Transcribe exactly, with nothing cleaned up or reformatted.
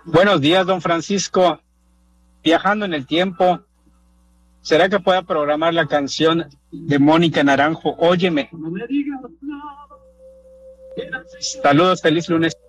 Buenos días, don Francisco. Viajando en el tiempo, ¿será que pueda programar la canción de Mónica Naranjo? Óyeme. Saludos, feliz lunes.